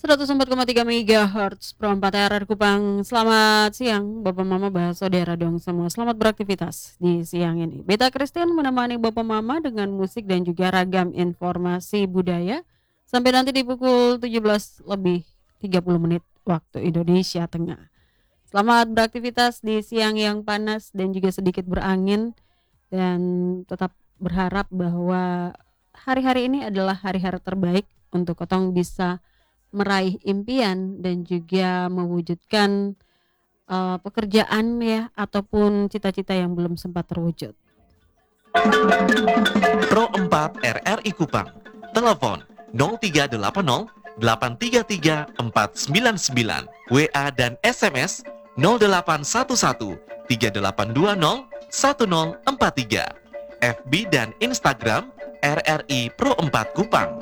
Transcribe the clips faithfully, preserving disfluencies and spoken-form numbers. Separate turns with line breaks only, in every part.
seratus empat koma tiga megahertz Pro empat R R Kupang. Selamat siang Bapak Mama, bahas saudara dong semua. Selamat beraktivitas di siang ini. Beta Christian menemani Bapak Mama dengan musik dan juga ragam informasi budaya sampai nanti di pukul tujuh belas lebih tiga puluh menit waktu Indonesia Tengah. Selamat beraktivitas di siang yang panas dan juga sedikit berangin, dan tetap berharap bahwa hari-hari ini adalah hari-hari terbaik untuk Kotong bisa meraih impian dan juga mewujudkan uh, pekerjaan ya, ataupun cita-cita yang belum sempat terwujud.
Pro empat R R I Kupang. Telepon nol tiga delapan nol delapan tiga tiga empat sembilan sembilan. W A dan S M S nol delapan satu satu tiga delapan dua nol satu nol empat tiga. F B dan Instagram R R I Pro empat Kupang.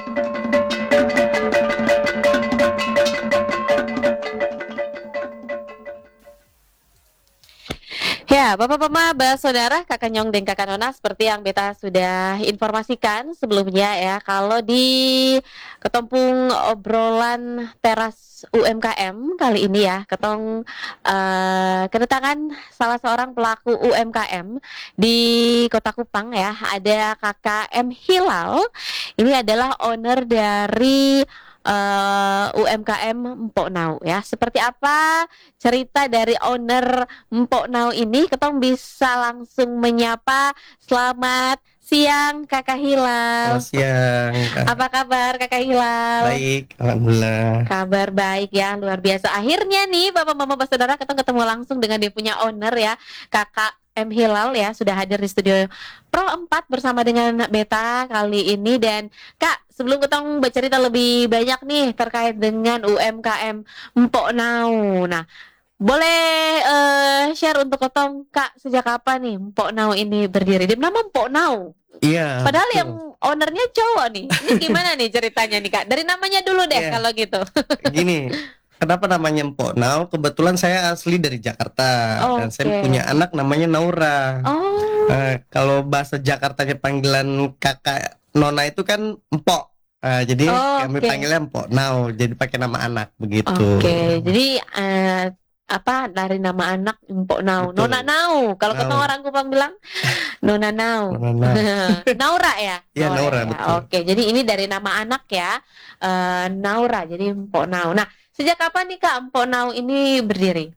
Ya, Bapak-Bapak, Mbak Saudara, Kakak Nyong dan Kakak Nona, seperti yang Beta sudah informasikan sebelumnya ya, kalau di Ketompung obrolan teras U M K M kali ini ya, Ketong uh, kedatangan salah seorang pelaku U M K M di Kota Kupang ya, ada Kakak M Hilal. Ini adalah owner dari Uh, U M K M Mpok Nau ya. Seperti apa cerita dari owner Mpok Nau ini? Ketong bisa langsung menyapa. Selamat siang Kakak Hilal.
Selamat siang Kak.
Apa kabar Kakak Hilal?
Baik, alhamdulillah.
Kabar baik ya, luar biasa. Akhirnya nih Bapak Mama Saudara, ketong ketemu langsung dengan dia punya owner ya, Kakak M Hilal ya, sudah hadir di studio Pro empat bersama dengan Beta kali ini. Dan Kak, sebelum ketong bercerita lebih banyak nih terkait dengan U M K M Mpok Nau, nah boleh uh, share untuk ketong Kak, sejak kapan nih Mpok Nau ini berdiri? Dia nama Mpok Nau.
Iya.
Padahal
betul.
yang ownernya cowok nih. Ini gimana nih ceritanya nih Kak? Dari namanya dulu deh
Iya.
kalau gitu.
Gini, kenapa namanya Mpok Nau? Kebetulan saya asli dari Jakarta dan
Oke.
saya punya anak namanya Naura.
Oh.
Eh, kalau bahasa Jakartanya panggilan kakak Nona itu kan Mpok. Eh, jadi
Oh,
kami
oke.
panggilnya Mpok Nau. Jadi pakai nama anak begitu.
Oke, jadi eh, apa dari nama anak Mpok Nau,
Betul.
Nona Nau. Kalau
Nau.
ketemu orang Kupang bilang Nona Nau.
Nona Nau.
Naura ya?
Iya, Naura,
ya.
betul.
Oke, jadi ini dari nama anak ya, eh, Naura. Jadi Mpok Nau. Nah, sejak kapan nih Kak Mpok Nau ini berdiri?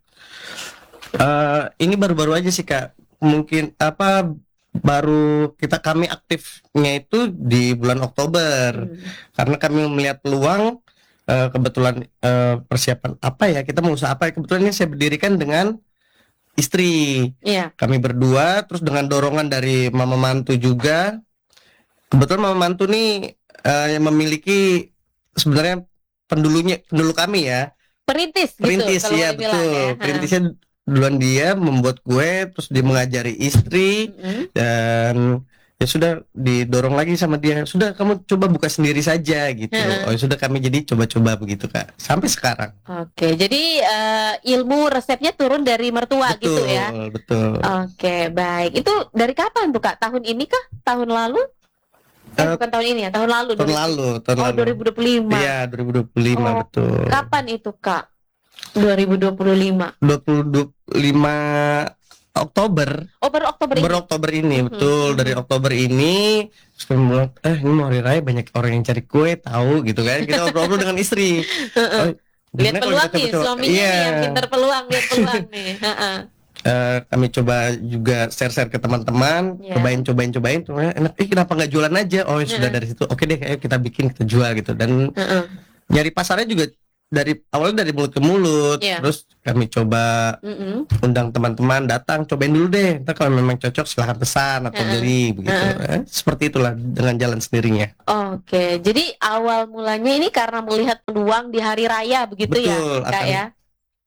Eh, ini baru-baru aja sih Kak. Mungkin apa baru kita kami aktifnya itu di bulan Oktober.
Hmm.
Karena kami melihat peluang, eh, kebetulan eh, persiapan apa ya, kita mau usaha apa ya, kebetulan ini saya berdirikan dengan istri,
Iya.
kami berdua, terus dengan dorongan dari mama mantu juga. Kebetulan mama mantu nih eh, yang memiliki sebenarnya pendulunya pendulu kami ya,
Perintis,
perintis
gitu kalau
ya,
boleh bilang
betul,
ya.
perintisnya duluan dia membuat kue, terus dia mengajari istri.
Mm-mm.
Dan ya sudah didorong lagi sama dia, sudah kamu coba buka sendiri saja gitu.
Heeh.
Oh ya sudah, kami jadi coba-coba begitu Kak sampai sekarang.
Oke, jadi eh, ilmu resepnya turun dari mertua gitu
Betul,
ya.
betul.
Oke, baik. Itu dari kapan tuh Kak? Tahun ini kah? Tahun lalu? Eh,
Eh,
bukan tahun ini ya, tahun lalu.
tahun
dua ribu
lalu, tahun
Oh,
lalu.
dua ribu dua puluh lima.
Iya, dua ribu dua puluh lima
Oh,
betul.
Kapan itu Kak? dua ribu dua puluh lima.
dua puluh lima Oktober.
Oh, baru Oktober ini.
Baru Oktober ini,
Mhm,
betul.
mhm.
Dari Oktober ini terus kami bilang, eh ini mau hari raya banyak orang yang cari kue, tahu gitu kan. Kita ngobrol dengan istri. Oh,
Lihat
gimana kalau
peluang
kita
nih,
coba-coba?
suaminya
Iya.
nih yang pintar peluang, lihat peluang nih. Heeh.
Eh, kami coba juga share-share ke teman-teman,
Iya.
cobain, cobain, cobain, cobain, enak. Eh kenapa nggak jualan aja? Oh ya sudah,
Heeh.
dari situ, oke deh, ayo kita bikin, kita jual gitu. Dan
Heeh.
nyari pasarnya juga dari awalnya dari mulut ke mulut.
Iya.
Terus kami coba
Mm-mm.
undang teman-teman datang, cobain dulu deh. Ntar kalau memang cocok silahkan pesan atau
Heeh.
beli begitu. Eh, seperti itulah dengan jalan sendirinya.
Oke, jadi awal mulanya ini karena melihat peluang di hari raya begitu ya,
Betul,
Kak
akan-
ya.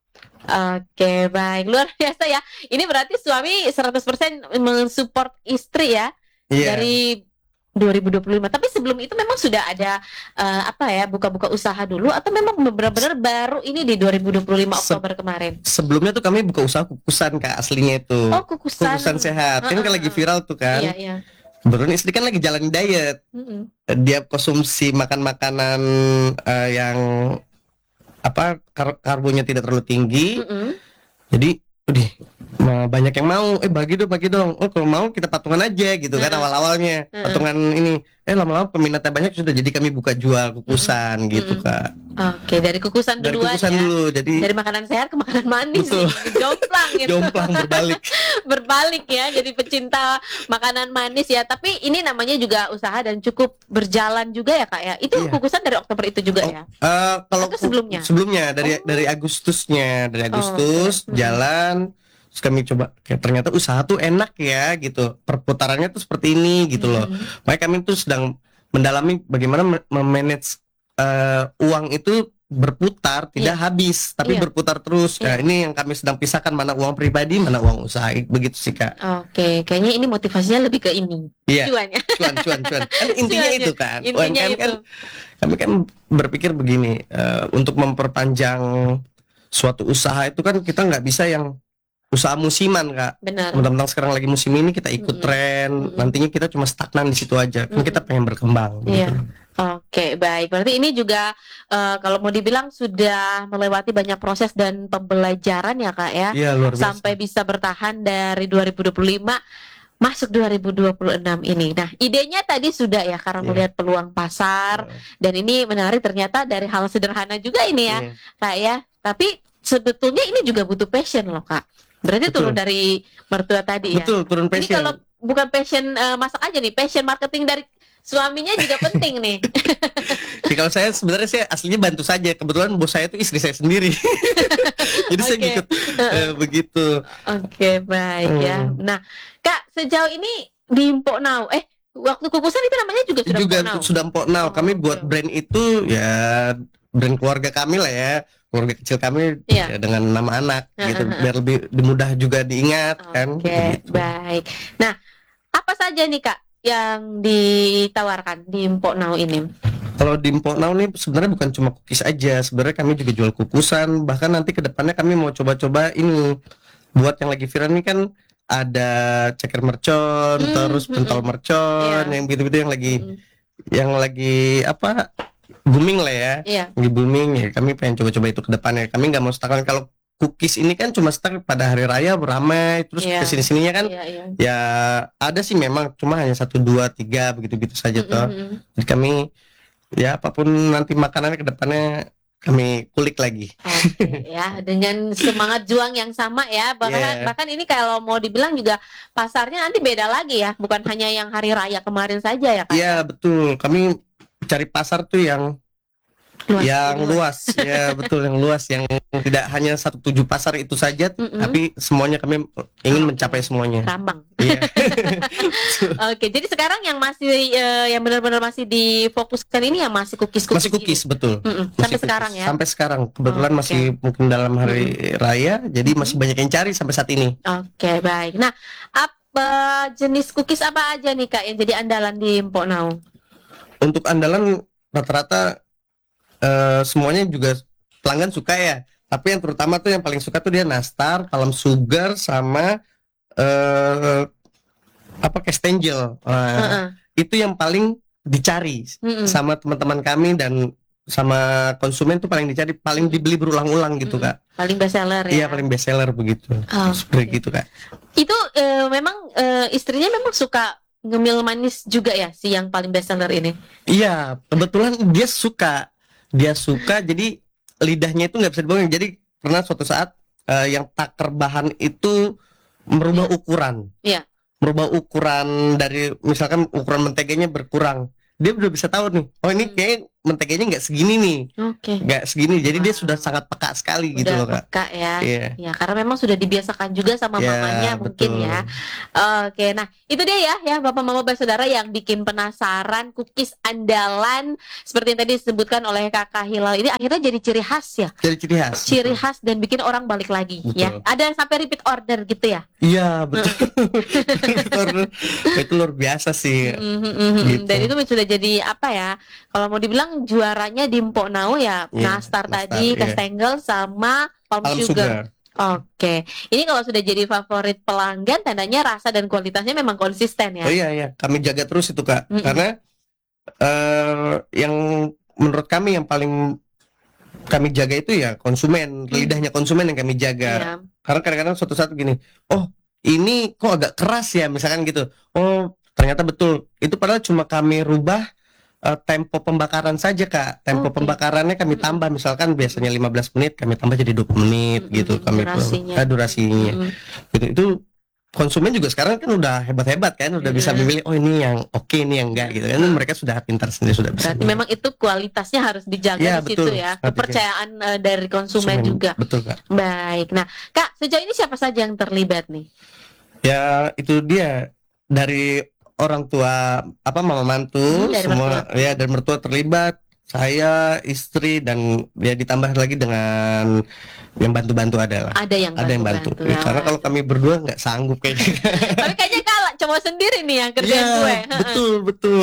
Oke, baik. Luar biasa ya. Ini berarti suami seratus persen mensupport istri ya
Iya.
dari dua ribu dua puluh lima. Tapi sebelum itu memang sudah ada eh, apa ya, buka-buka usaha dulu atau memang benar-benar baru ini di dua ribu dua puluh lima
Se-
Oktober kemarin?
Sebelumnya tuh kami buka usaha kukusan Kak, aslinya itu.
Oh, kukusan.
Kukusan sehat. Kan
Heeh,
kan lagi
heeh.
viral tuh kan.
Iya, iya.
Kebetulan istri kan lagi jalan diet.
Mm-mm.
Dia konsumsi makan makanan eh, yang apa kar- karbonya tidak terlalu tinggi.
Mm-mm.
Jadi, udah banyak yang mau, eh bagi dong, bagi dong. Oh kalau mau kita patungan aja gitu kan
Mm-mm.
awal-awalnya
Mm-mm.
patungan ini. Eh lama-lama peminatnya banyak sudah jadi kami buka jual kukusan gitu
Mm-mm.
Kak.
Oke, dari kukusan
Dari
duluan
kukusan
ya.
dulu, jadi
Dari makanan sehat ke makanan manis
Betul.
nih, jomplang gitu.
jomplang berbalik.
Berbalik ya, jadi pecinta makanan manis ya. Tapi ini namanya juga usaha dan cukup berjalan juga ya Kak ya. Itu
Iya.
kukusan dari Oktober itu juga
Oh,
ya.
Eh, kalau
Atau sebelumnya?
sebelumnya dari
Oh.
dari Agustusnya, dari Agustus
oke. Hmm.
jalan. Terus kami coba, kayak ternyata usaha tuh enak ya gitu. Perputarannya tuh seperti ini gitu loh.
Hmm.
Makanya kami tuh sedang mendalami bagaimana me- memanage eh, uang itu berputar, tidak habis, tapi
Iya.
berputar terus. Nah,
Iya.
ini yang kami sedang pisahkan, mana uang pribadi, mana uang usaha. Begitu sih Kak.
Oke, kayaknya ini motivasinya lebih ke ini.
Iya.
Cuannya.
Cuan, cuan, cuan. Kan intinya
Cuannya.
itu kan.
Intinya
U M K M
itu.
kan, kami kan berpikir begini, eh, untuk memperpanjang suatu usaha itu kan kita nggak bisa yang usaha musiman Kak.
Benar.
Mentang-mentang sekarang lagi musim ini kita ikut
Mm-mm.
tren,
Mm-mm.
nantinya kita cuma stagnan di situ aja. Kan kita
Mm-mm.
pengen berkembang.
Iya.
gitu.
Oke, baik. Berarti ini juga eh, kalau mau dibilang sudah melewati banyak proses dan pembelajaran ya Kak ya.
Iya luar biasa.
Sampai bisa bertahan dari dua ribu dua puluh lima masuk dua ribu dua puluh enam ini. Nah, idenya tadi sudah ya karena
Iya.
melihat peluang pasar dan ini menarik ternyata dari hal sederhana juga ini ya,
Iya.
Kak ya. Tapi sebetulnya ini juga butuh passion loh, Kak. Berarti
Betul.
turun dari mertua tadi ya.
Betul, turun
Ini
passion.
kalau bukan passion eh, masak aja nih, passion marketing dari suaminya juga penting nih.
Ya, kalau saya sebenarnya saya aslinya bantu saja. Kebetulan bos saya itu istri saya sendiri. Jadi saya
Oke.
ngikut eh, begitu.
Oke, baik ya.
Hmm.
Nah, Kak, sejauh ini di Mpok Now, eh waktu kukusan itu namanya juga sudah
Juga
Mpok Now.
sudah Mpok Now. Kami
Oh,
buat
oke.
brand itu ya brand keluarga kami lah ya. Keluarga kecil kami
Iya.
ya, dengan nama anak gitu
Heeh, heeh.
biar lebih mudah juga diingat kan.
Oke,
Begitu.
baik. Nah, apa saja nih Kak yang ditawarkan di Mpok Now ini?
Kalau di Mpok Now nih sebenarnya bukan cuma cookies aja. Sebenarnya kami juga jual kukusan. Bahkan nanti ke depannya kami mau coba-coba ini buat yang lagi viral ini kan ada ceker mercon,
Hmm,
terus
hmm,
pentol
hmm.
mercon,
Iya.
yang gitu-gitu yang lagi
Mm,
yang lagi apa booming lah ya.
Iya.
Lagi booming ya. Kami pengen coba-coba itu ke depannya. Kami nggak mau stagnan. Kalau cookies ini kan cuma stuck pada hari raya beramai, terus
Iya.
kesini-sininya kan
Iya, iya.
ya ada sih memang cuma hanya satu dua tiga begitu-begitu saja
Mm,
toh.
mm, mm.
Jadi kami ya apapun nanti makanannya ke depannya kami kulik lagi.
Oke ya, dengan semangat juang yang sama ya. Bahkan
Yeah.
bahkan ini kalau mau dibilang juga pasarnya nanti beda lagi ya, bukan hanya yang hari raya kemarin saja ya Kak.
Iya betul. Kami cari pasar tuh yang
Luas,
yang
luas.
luas, ya betul yang luas, yang tidak hanya satu tujuh pasar itu saja,
Mm-mm.
tapi semuanya kami ingin
Oke.
mencapai semuanya.
Rambang.
Iya.
Oke, jadi sekarang yang masih eh, yang benar-benar masih difokuskan ini yang masih cookies-cookies.
Masih cookies betul.
Mm-mm,
Masih
sampai
cookies.
sekarang ya.
Sampai sekarang kebetulan
Oke.
masih mungkin dalam hari raya, jadi masih banyak yang cari sampai saat ini.
Oke, baik. Nah, apa jenis cookies apa aja nih Kak yang jadi andalan di Mpok Now?
Untuk andalan rata-rata eh, semuanya juga pelanggan suka ya. Tapi yang terutama tuh yang paling suka tuh dia nastar, palm sugar sama eh apa kastengel. Nah,
Heeh.
itu yang paling dicari
Mm-mm.
sama teman-teman kami dan sama konsumen tuh paling dicari, paling dibeli berulang-ulang gitu
Mm-mm.
Kak.
Paling best seller ya.
Iya paling best seller begitu.
Oh,
Seperti gitu Kak.
Itu eh, memang eh, istrinya memang suka ngemil manis juga ya si yang paling best seller ini.
Iya kebetulan dia suka, dia suka jadi lidahnya itu nggak bisa dibohongin. Jadi pernah suatu saat eh, yang taker bahan itu merubah ukuran.
Iya.
Merubah ukuran dari misalkan ukuran menteganya berkurang. Dia udah bisa tahu nih. Oh ini
Hmm.
kayak menteganya nggak segini nih,
Oke.
nggak segini. Jadi dia
Wow.
sudah sangat peka sekali gitu
Udah
loh Kak.
peka ya.
Iya.
Ya, karena memang sudah dibiasakan juga sama
Ya,
mamanya mungkin
betul.
ya. Oke, nah itu dia ya, ya Bapak Mama Bersaudara yang bikin penasaran cookies andalan seperti yang tadi disebutkan oleh Kakak Hilal ini akhirnya jadi ciri khas ya,
Jadi ciri khas.
ciri
betul.
khas dan bikin orang balik lagi ya.
Betul.
Ada yang sampai repeat order gitu ya.
Iya betul. Betul. Itu luar biasa sih.
Mhm, mhm.
Gitu.
Dan itu sudah jadi apa ya? Kalau mau dibilang juaranya di Mpok Now ya,
Iya,
nastar
nastar,
tadi,
iya.
kastengel sama palm,
Palm
sugar.
sugar.
Oke, ini kalau sudah jadi favorit pelanggan, tandanya rasa dan kualitasnya memang konsisten ya.
Oh iya iya, kami jaga terus itu Kak.
Mm-mm.
Karena eh yang menurut kami yang paling kami jaga itu ya konsumen, lidahnya konsumen yang kami jaga.
Iya.
Karena kadang-kadang suatu saat gini, oh ini kok agak keras ya, misalkan gitu. Oh ternyata betul. Itu padahal cuma kami rubah eh, tempo pembakaran saja Kak. Tempo
Oke.
pembakarannya kami
Mm-mm.
tambah, misalkan biasanya lima belas menit, kami tambah jadi dua puluh menit
Mm-mm,
gitu. Kami
durasinya.
eh, durasinya.
Mm-mm.
Gitu. Itu konsumen juga sekarang kan udah hebat-hebat kan, udah bisa
Mm-mm.
memilih oh ini yang oke, ini yang enggak gitu kan. Mereka sudah pintar sendiri, sudah bisa.
Berarti memang itu kualitasnya harus dijaga
Iya,
di situ
betul.
ya.
Strategi.
Kepercayaan eh, dari konsumen juga.
Betul Kak.
Baik. Nah, Kak, sejauh ini siapa saja yang terlibat nih?
Ya itu dia, dari orang tua apa mama mantu
Hmm, dari
semua ya, dan mertua terlibat, saya, istri, dan ya ditambah lagi dengan yang bantu-bantu adalah.
Ada yang
Ada yang bantu.
bantu-bantu.
Ya, karena kalau kami berdua nggak sanggup kayaknya.
Tapi kayaknya Kak cuma sendiri nih yang kerjain
Iya,
gue.
betul betul.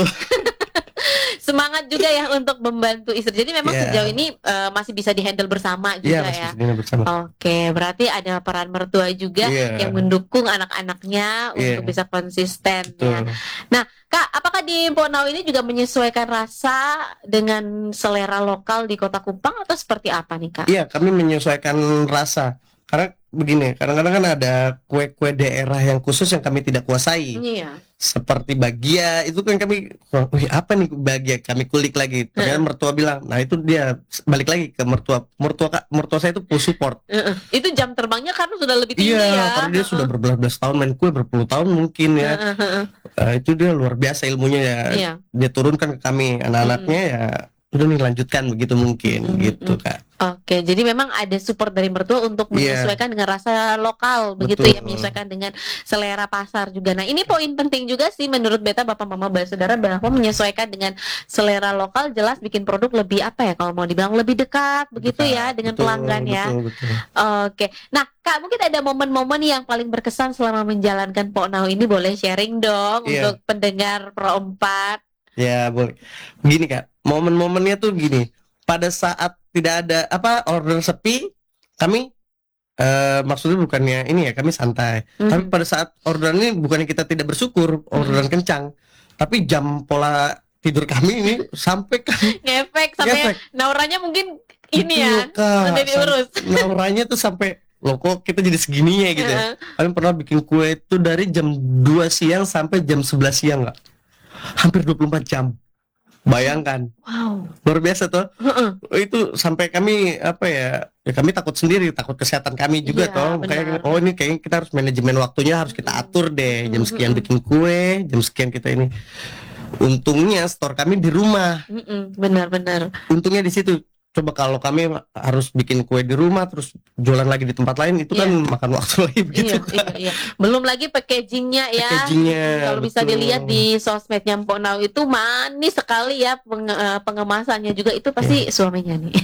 Semangat juga ya untuk membantu istri. Jadi memang
Iya.
sejauh ini eh, masih bisa dihandle bersama
Iya,
juga
masih
ya.
sendiri bersama.
Oke, berarti ada peran mertua juga
Iya.
yang mendukung anak-anaknya
Iya.
untuk bisa konsisten ya.
Betul.
Kak, apakah di Ponau ini juga menyesuaikan rasa dengan selera lokal di Kota Kupang atau seperti apa nih Kak?
Iya, kami menyesuaikan rasa. Karena begini, kadang-kadang kan ada kue-kue daerah yang khusus yang kami tidak kuasai.
Iya.
Seperti bagia itu kan kami, wih apa nih bagia, kami kulik lagi. Ternyata mertua bilang, nah itu dia balik lagi ke mertua. Mertua Kak, mertua saya itu full support.
Heeh. Itu jam terbangnya karena sudah lebih tinggi
Iya,
ya.
karena dia sudah berbelas-belas tahun main kue, berpuluh tahun mungkin ya.
Heeh, heeh.
Eh, itu dia luar biasa ilmunya ya.
Iya.
Dia turunkan ke kami anak-anaknya ya. Udah nih lanjutkan begitu mungkin
Mm,
gitu
mm.
Kak.
Oke, jadi memang ada support dari mertua untuk
Iya.
menyesuaikan dengan rasa lokal, begitu
Betul.
ya, menyesuaikan dengan selera pasar juga. Nah, ini poin penting juga sih menurut Beta, Bapak Mama Saudara, bahwa menyesuaikan dengan selera lokal jelas bikin produk lebih apa ya, kalau mau dibilang lebih dekat begitu
Dekat.
ya dengan
Betul,
pelanggan ya.
Betul, betul.
Oke. Nah, Kak, mungkin ada momen-momen yang paling berkesan selama menjalankan Poknau ini, boleh sharing dong
Iya.
untuk pendengar Pro empat.
Ya boleh. Gini Kak, momen-momennya tuh gini. Pada saat tidak ada apa order sepi, kami eh maksudnya bukannya ini ya, kami santai.
Mhm.
Tapi pada saat orderan ini bukannya kita tidak bersyukur, orderan kencang, tapi jam pola tidur kami ini sampai kami
Ngefek sampai
ngefek.
nauranya mungkin ini
Betul,
ya.
Kak.
Udah diurus.
Sam- Nauranya tuh sampai loh kok kita jadi segininya gitu ya.
Heeh.
Kalian pernah bikin kue itu dari jam dua siang sampai jam sebelas siang nggak? Hampir dua puluh empat jam. Bayangkan,
Wow.
luar biasa tuh.
Heeh.
Itu sampai kami apa ya? Ya kami takut sendiri, takut kesehatan kami juga
Iya,
toh. Makanya
benar.
oh ini kayaknya kita harus manajemen waktunya harus kita atur deh. Jam sekian
Mm-mm.
bikin kue, jam sekian kita ini. Untungnya store kami di rumah.
Mm-mm, benar-benar.
Untungnya di situ. Coba kalau kami harus bikin kue di rumah terus jualan lagi di tempat lain, itu kan
Iya.
makan waktu lagi begitu.
Iya, iya, iya. Belum lagi packagingnya ya.
Packagingnya,
Kalau bisa
betul.
dilihat di sosmednya Mpok Nau itu manis sekali ya, penge- eh, pengemasannya juga itu pasti
Iya.
suaminya nih.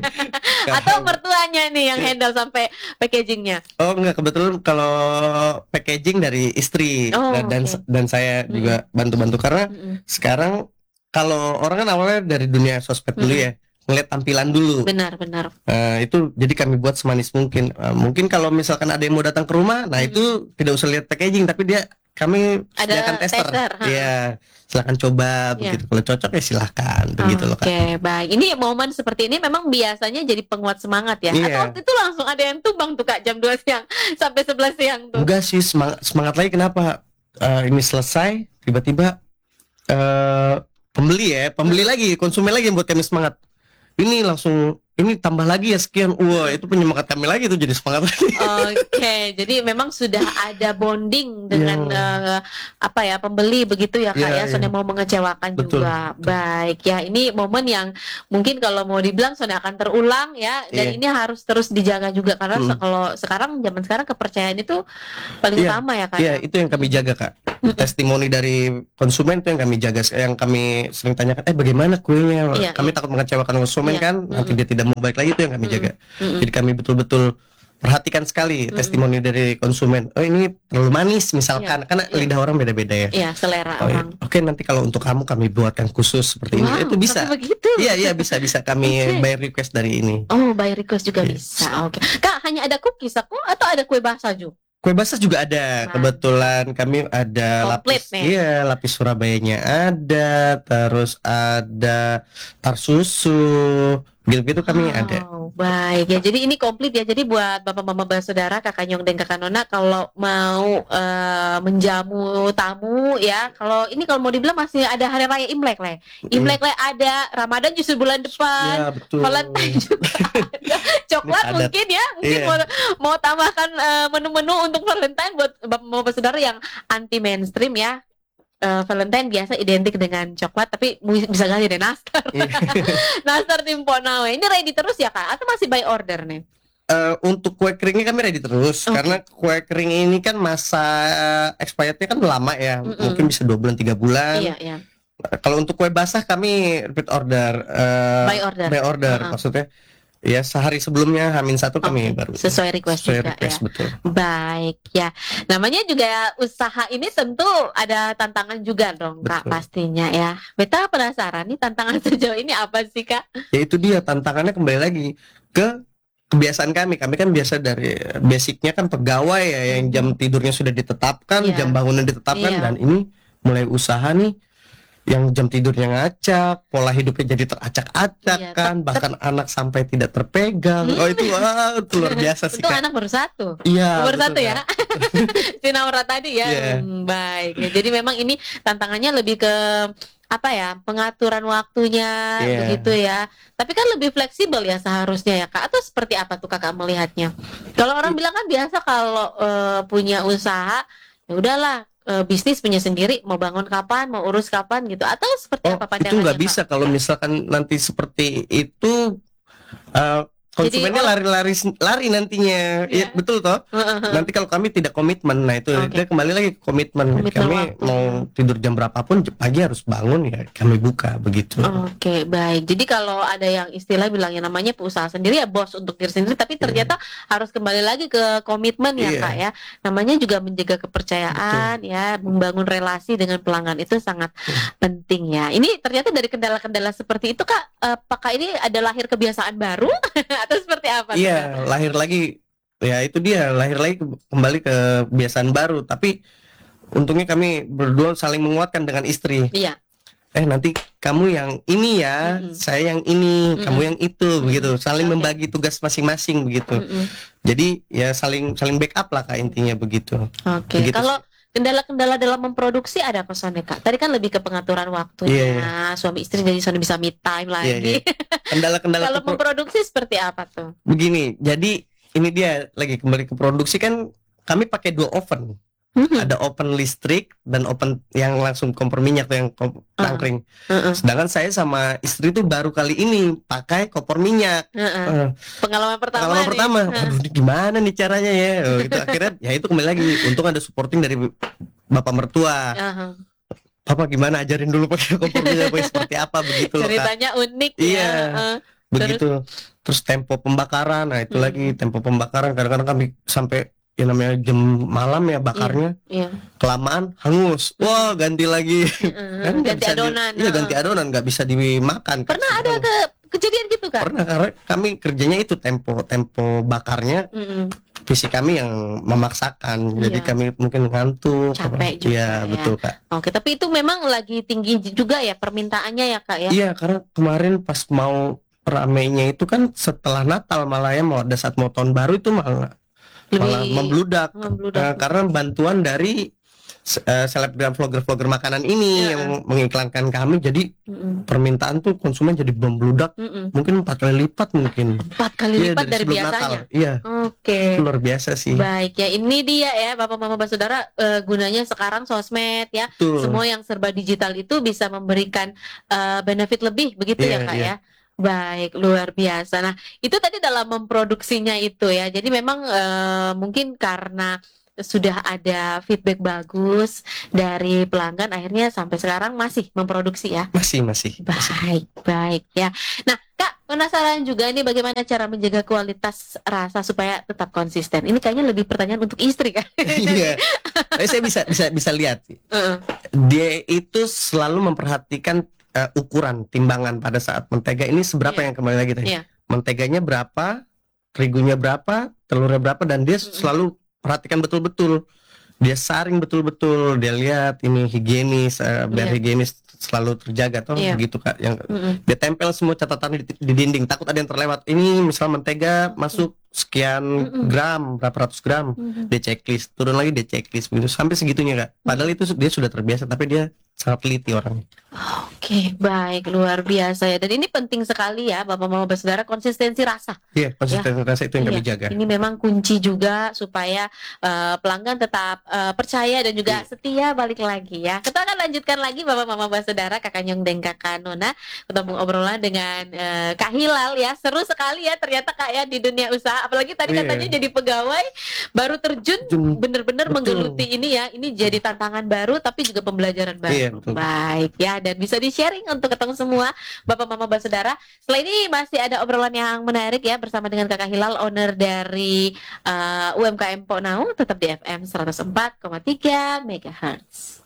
Atau mertuanya nih yang
Iya.
handle sampai packagingnya.
Oh enggak, kebetulan kalau packaging dari istri
Oh,
dan dan,
oke.
dan saya juga bantu-bantu karena
Mm-mm.
sekarang kalau orang kan awalnya dari dunia sosmed dulu
Mm-mm.
ya, ngeliat tampilan dulu.
Benar-benar.
Nah, itu jadi kami buat semanis mungkin. Eh, mungkin kalau misalkan ada yang mau datang ke rumah, nah
Mm-mm.
itu tidak usah lihat packaging, tapi dia kami
Ada
sediakan tester.
tester, ha.
Iya, silakan coba
Iya.
begitu. Kalau cocok ya silakan begitu loh
Oke,
Kak.
baik. Ini momen seperti ini memang biasanya jadi penguat semangat ya.
Iya.
Atau waktu itu langsung ada yang tumbang tuh Kak jam dua siang sampai sebelas siang tuh.
Enggak sih, semangat semangat lagi kenapa? Eh, ini selesai tiba-tiba eh pembeli ya, pembeli lagi, konsumen lagi yang buat kami semangat. Ini langsung ini tambah lagi ya sekian. Wah, itu penyemangat kami lagi tuh, jadi semangat lagi.
Oke, jadi memang sudah ada bonding dengan
Iya.
eh, apa ya, pembeli begitu ya Kak
Iya,
ya, Sonia
iya.
mau mengecewakan
Betul,
juga.
betul.
Baik ya, ini momen yang mungkin kalau mau dibilang Sonia akan terulang ya, dan
Iya.
ini harus terus dijaga juga karena
Mm.
se- kalau sekarang zaman sekarang kepercayaan itu paling
Iya,
utama ya Kak.
Iya,
ya?
itu yang kami jaga Kak. Testimoni dari konsumen itu yang kami jaga, yang kami sering tanyakan, eh bagaimana kuenya?
Iya,
Kami
iya.
takut mengecewakan konsumen
Iya,
kan, nanti
mm-mm.
dia tidak mau baik lagi, itu yang kami
Mm-mm.
jaga.
Mm-mm.
Jadi kami betul-betul perhatikan sekali
Mm-mm.
testimoni dari konsumen. Oh ini terlalu manis misalkan, karena
iya.
lidah orang beda-beda ya.
Iya, selera
Oh, iya.
orang.
Oke, nanti kalau untuk kamu kami buatkan khusus seperti
Wow,
ini. Itu bisa.
sampai begitu.
Iya, iya bisa bisa kami
Oke.
by request dari ini.
Oh, by request juga
Yes.
bisa. Oke. Kak, hanya ada cookies aku atau ada kue basah juga?
Kue basah juga ada.
Mantap.
Kebetulan kami ada
Komplit
lapis.
nih.
Iya, lapis Surabayanya ada, terus ada tar susu, Gitu-gitu kami ada.
Oh, baik ya. Jadi ini komplit ya. Jadi buat bapak mama bersaudara, kakak Nyong dan kakak Nona, kalau mau eh, menjamu tamu ya, kalau ini kalau mau dibilang masih ada hari raya Imlek lah. Imlek lah ada, Ramadan justru bulan depan.
Ya betul.
Valentine juga ada. Coklat
Adat.
mungkin ya, mungkin
Iya.
mau mau tambahkan eh, menu-menu untuk Valentine buat bapak mama bersaudara yang anti mainstream ya. Eh, Valentine biasa identik dengan coklat, tapi mu- bisa ganti deh nastar.
Iya.
Nastar Timpo Nawe. Ini ready terus ya kak? Atau masih by order nih?
Eh, untuk kue keringnya kami ready terus
Oke.
karena kue kering ini kan masa expirednya kan lama ya,
Mm-mm.
mungkin bisa dua bulan tiga bulan.
Iya, iya.
Kalau untuk kue basah kami repeat order, eh,
By order.
by order
Uh-uh.
maksudnya ya sehari sebelumnya Hamin satu kami
Oke,
baru
sesuai request
sesuai
juga
request,
ya.
betul.
Baik ya. Namanya juga usaha ini tentu ada tantangan juga dong kak
Betul.
pastinya ya. Beta penasaran nih tantangan sejauh ini apa sih kak?
Ya itu dia tantangannya, kembali lagi ke kebiasaan kami. Kami kan biasa dari basicnya kan pegawai ya, yang jam tidurnya sudah ditetapkan,
Iya.
jam bangunnya ditetapkan,
Iya.
dan ini mulai usaha nih yang jam tidurnya ngacak, pola hidupnya jadi teracak-acak
Iya,
kan,
tep-
bahkan anak sampai tidak terpegang.
Hmm.
Oh itu wah, itu luar biasa sih
Itu
Kak.
anak baru satu.
Iya,
Nomor
betul,
satu
Kak.
ya. Si Naura tadi ya.
Iya.
Hmm, baik. Ya, jadi memang ini tantangannya lebih ke apa ya? Pengaturan waktunya
Iya.
begitu ya. Tapi kan lebih fleksibel ya seharusnya ya, Kak. Atau seperti apa tuh Kakak melihatnya? Kalau orang bilang kan biasa kalau eh, punya usaha ya udahlah, eh, bisnis punya sendiri, mau bangun kapan, mau urus kapan gitu. Atau seperti
Oh,
apa
itu
pandangannya,
nggak
Kak?
bisa kalau misalkan nanti seperti itu, eh, konsumennya
orang-
lari-lari lari nantinya.
Iya.
Iya, betul toh.
Heeh.
Nanti kalau kami tidak komitmen, nah itu
Oke.
dia kembali lagi ke komitmen.
Komitmen
Kami
waktu.
mau tidur jam berapapun pagi harus bangun ya, kami buka begitu.
Oke, baik. Jadi kalau ada yang istilah bilangnya namanya pengusaha sendiri ya bos untuk diri sendiri, tapi ternyata harus kembali lagi ke komitmen ya
Iya.
Kak ya. Namanya juga menjaga kepercayaan ya, membangun relasi dengan pelanggan itu sangat penting ya. Ini ternyata dari kendala-kendala seperti itu Kak, apakah ini ada lahir kebiasaan baru atau seperti apa? tuh, Kak?
Iya, lahir lagi ya itu dia, lahir lagi ke- kembali ke kebiasaan baru. Tapi untungnya kami berdua saling menguatkan dengan istri.
Iya.
Eh nanti kamu yang ini ya,
Mm-mm.
saya yang ini,
Mm-mm.
kamu yang itu, begitu. Saling
Oke.
membagi tugas masing-masing begitu.
Mm-mm.
Jadi ya saling saling backup lah Kak, intinya begitu.
Oke,
Begitu
kalau kendala-kendala dalam memproduksi ada pesannya Kak. Tadi kan lebih ke pengaturan waktunya,
Iya,
suami istri jadi suami bisa me time lagi.
Iya, Kendala-kendala
Kalau
kepro-
memproduksi seperti apa tuh?
begini. Jadi ini dia lagi kembali ke produksi kan, kami pakai dua oven.
Hmm.
Ada oven listrik dan oven yang langsung kompor minyak tuh, yang kom-
Ah.
tangkring.
Heeh,
Sedangkan saya sama istri tuh baru kali ini pakai kompor minyak.
heeh.
Eh,
Pengalaman pertama
Pengalaman
nih.
pertama,
Heeh.
waduh ini gimana nih caranya ya? Oh, itu akhirnya ya itu kembali lagi. Untung ada supporting dari bapak mertua.
Aha.
Papa gimana, ajarin dulu pakai kompor minyak pakai seperti apa begitu loh Kak.
Ceritanya unik
Iya.
ya. Heeh.
Begitu. Terus tempo pembakaran, nah itu
Hmm.
lagi tempo pembakaran. Kadang-kadang kami sampai ya namanya jam malam ya bakarnya,
Iya.
kelamaan hangus. Wah ganti lagi.
Heeh.
Kan nggak
Ganti
bisa di-
adonan.
Iya
heeh.
ganti adonan, nggak bisa dimakan.
Pernah ada ke kejadian gitu Kak?
Pernah, karena kami kerjanya itu tempo tempo bakarnya.
Mm-mm.
Fisik kami yang memaksakan, jadi
Iya.
kami mungkin ngantuk.
Capek
apa.
juga
Iya,
ya.
betul Kak.
Oke, tapi itu memang lagi tinggi juga ya permintaannya ya Kak ya.
Iya, karena kemarin pas mau ramainya itu kan setelah Natal, malah ya mau ada saat mau tahun baru itu malah malah
Lebih
membludak.
membludak.
Nah, karena bantuan dari se- eh, selebgram vlogger-vlogger makanan ini
Iya.
yang mengiklankan kami, jadi
Mm-mm.
permintaan tuh konsumen jadi membludak,
Mm-mm.
mungkin empat kali lipat mungkin.
Empat kali
Iya,
lipat dari
sebelum
biasanya.
Natal. Iya,
Oke.
luar biasa sih.
Baik ya, ini dia ya Bapak Mama Saudara, eh, gunanya sekarang sosmed ya.
Betul.
Semua yang serba digital itu bisa memberikan eh, benefit lebih begitu
Iya,
ya Kak
iya.
ya. Baik, luar biasa. Nah, itu tadi dalam memproduksinya itu ya. Jadi memang eh, mungkin karena sudah ada feedback bagus dari pelanggan, akhirnya sampai sekarang masih memproduksi ya.
Masih, masih. masih.
Baik, baik ya. Nah, Kak, penasaran juga nih bagaimana cara menjaga kualitas rasa supaya tetap konsisten. Ini kayaknya lebih pertanyaan untuk istri kan?
Iya. Tapi saya bisa bisa bisa lihat.
Heeh.
Dia itu selalu memperhatikan eh, ukuran timbangan pada saat mentega ini seberapa,
Iya.
yang kembali lagi tadi.
Iya.
Menteganya berapa, terigunya berapa, telurnya berapa, dan dia
Mm-mm.
selalu perhatikan betul-betul. Dia saring betul-betul, dia lihat ini higienis, eh, biar
Iya.
higienis selalu terjaga toh
Iya.
gitu Kak. Yang
Mm-mm.
dia tempel semua catatan di, di dinding, takut ada yang terlewat. Ini misal mentega masuk sekian
Mm-mm.
gram, berapa ratus gram,
Mhm.
dia checklist, turun lagi dia checklist begitu sampai segitunya Kak. Padahal itu dia sudah terbiasa, tapi dia sangat teliti orangnya.
Oke, baik, luar biasa ya. Dan ini penting sekali ya, Bapak Mama Bersaudara, konsistensi rasa.
Iya, konsistensi rasa itu yang kami
Iya,
jaga.
ini memang kunci juga supaya eh, pelanggan tetap eh, percaya dan juga
Iya.
setia balik lagi ya. Kita akan lanjutkan lagi Bapak Mama Bersaudara, Kakak Nyong dan Kakak Nona, ketemu obrolan dengan eh, Kak Hilal ya. Seru sekali ya ternyata Kak ya di dunia usaha. Apalagi tadi
Iya.
katanya jadi pegawai baru terjun,
Jum-
bener-bener
Betul.
menggeluti ini ya. Ini jadi tantangan baru tapi juga pembelajaran baru.
Iya, betul.
Baik ya, dan bisa di-sharing untuk ketemu semua Bapak Mama Bersaudara. Setelah ini masih ada obrolan yang menarik ya bersama dengan Kakak Hilal, owner dari uh, U M K M Ponau, tetap di F M seratus empat koma tiga megahertz.